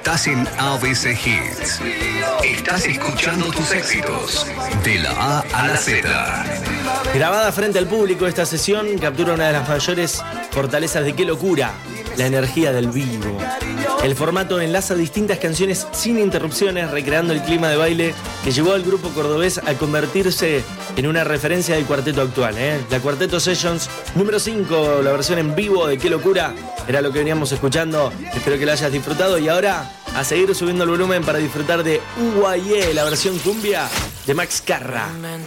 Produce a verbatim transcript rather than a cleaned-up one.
Estás en A B C Hits. Estás escuchando tus éxitos de la A a la Z. Grabada frente al público, esta sesión captura una de las mayores fortalezas de Qué Locura, la energía del vivo. El formato enlaza distintas canciones sin interrupciones, recreando el clima de baile que llevó al grupo cordobés a convertirse en una referencia del cuarteto actual. ¿eh? La Cuarteto Sessions número cinco, la versión en vivo de Qué Locura, era lo que veníamos escuchando. Espero que lo hayas disfrutado y ahora a seguir subiendo el volumen para disfrutar de U Y E, la versión cumbia de Max Carra.